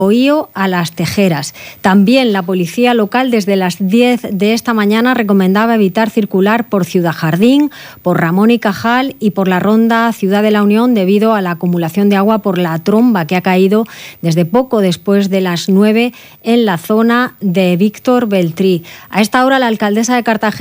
Oío a Las Tejeras. También la policía local desde las 10 de esta mañana recomendaba evitar circular por Ciudad Jardín, por Ramón y Cajal y por la ronda Ciudad de la Unión debido a la acumulación de agua por la tromba que ha caído desde poco después de las 9 en la zona de Víctor Beltrí. A esta hora la alcaldesa de Cartagena